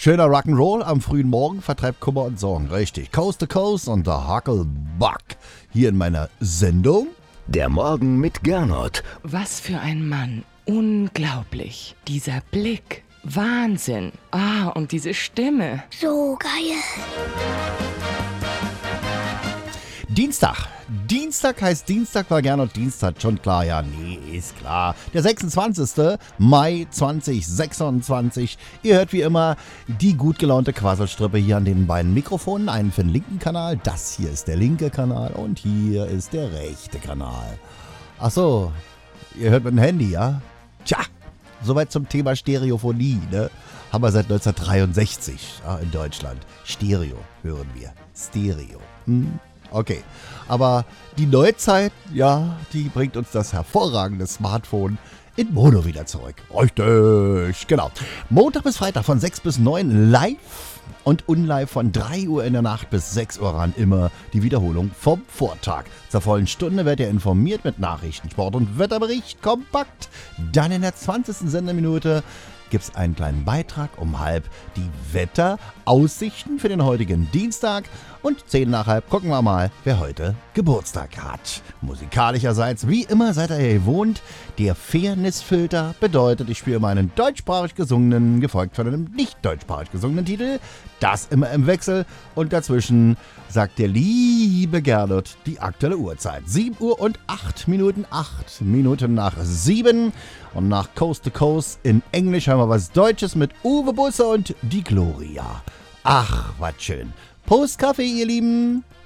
Schöner Rock'n'Roll am frühen Morgen vertreibt Kummer und Sorgen. Richtig. Coast to Coast und der Hucklebuck. Hier in meiner Sendung. Der Morgen mit Gernot. Was für ein Mann. Unglaublich. Dieser Blick. Wahnsinn. Und diese Stimme. So geil. Dienstag. Dienstag heißt Dienstag, weil Gernot Dienst hat. Schon klar, ja, nee, ist klar. Der 26. Mai 2026. Ihr hört wie immer die gut gelaunte Quasselstrippe hier an den beiden Mikrofonen. Einen für den linken Kanal, das hier ist der linke Kanal und hier ist der rechte Kanal. Ach so, ihr hört mit dem Handy, ja? Tja, soweit zum Thema Stereophonie, ne? Haben wir seit 1963 in Deutschland. Stereo hören wir. Stereo. Okay, aber die Neuzeit, ja, die bringt uns das hervorragende Smartphone in Mono wieder zurück. Richtig, genau. Montag bis Freitag von 6 bis 9 live und unlive von 3 Uhr in der Nacht bis 6 Uhr ran immer die Wiederholung vom Vortag. Zur vollen Stunde werdet ihr informiert mit Nachrichten, Sport und Wetterbericht kompakt. Dann in der 20. Sendeminute gibt es einen kleinen Beitrag um halb die Wetteraussichten für den heutigen Dienstag und 10 nach halb gucken wir mal, wer heute Geburtstag hat. Musikalischerseits, wie immer seid ihr gewohnt, der Fairness-Filter bedeutet, ich spiele meinen deutschsprachig gesungenen, gefolgt von einem nicht deutschsprachig gesungenen Titel, das immer im Wechsel und dazwischen sagt der liebe Gernot die aktuelle Uhrzeit. 7 Uhr und 8 Minuten, 8 Minuten nach 7 und nach Coast to Coast in Englisch haben wir was Deutsches mit Uwe Busse und die Gloria. Ach, was schön. Prost Kaffee, ihr Lieben.